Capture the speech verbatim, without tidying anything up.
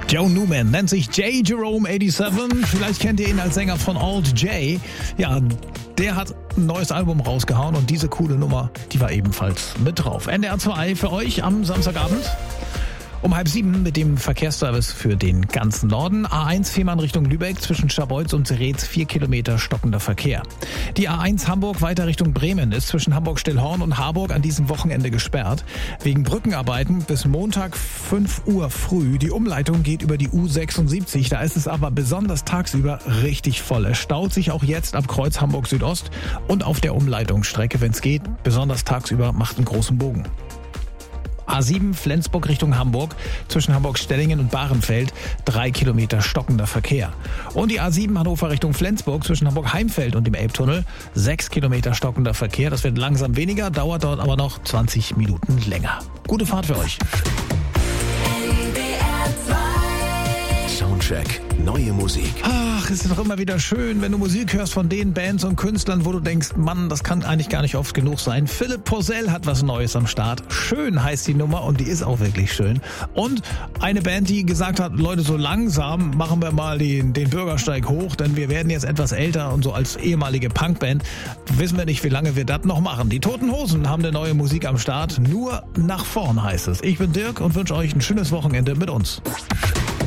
Joe Newman nennt sich J. Jerome siebenundachtzig. Vielleicht kennt ihr ihn als Sänger von Alt J. Ja, der hat ein neues Album rausgehauen und diese coole Nummer, die war ebenfalls mit drauf. N D R zwei für euch am Samstagabend. Um halb sieben mit dem Verkehrsservice für den ganzen Norden. A eins Fehmarn Richtung Lübeck zwischen Scharbeutz und Seretz vier Kilometer stockender Verkehr. Die A eins Hamburg weiter Richtung Bremen ist zwischen Hamburg-Stillhorn und Harburg an diesem Wochenende gesperrt. Wegen Brückenarbeiten bis Montag fünf Uhr früh. Die Umleitung geht über die U sechsundsiebzig. Da ist es aber besonders tagsüber richtig voll. Es staut sich auch jetzt ab Kreuz Hamburg Südost und auf der Umleitungsstrecke, wenn es geht. Besonders tagsüber macht einen großen Bogen. A sieben Flensburg Richtung Hamburg zwischen Hamburg-Stellingen und Bahrenfeld drei Kilometer stockender Verkehr. Und die A sieben Hannover Richtung Flensburg zwischen Hamburg-Heimfeld und dem Elbtunnel sechs Kilometer stockender Verkehr. Das wird langsam weniger, dauert dort aber noch zwanzig Minuten länger. Gute Fahrt für euch. Soundcheck, neue Musik. Ach, es ist doch immer wieder schön, wenn du Musik hörst von den Bands und Künstlern, wo du denkst, Mann, das kann eigentlich gar nicht oft genug sein. Philipp Porzell hat was Neues am Start. Schön heißt die Nummer und die ist auch wirklich schön. Und eine Band, die gesagt hat, Leute, so langsam machen wir mal den, den Bürgersteig hoch, denn wir werden jetzt etwas älter und so als ehemalige Punkband wissen wir nicht, wie lange wir das noch machen. Die Toten Hosen haben eine neue Musik am Start. Nur nach vorn heißt es. Ich bin Dirk und wünsche euch ein schönes Wochenende mit uns.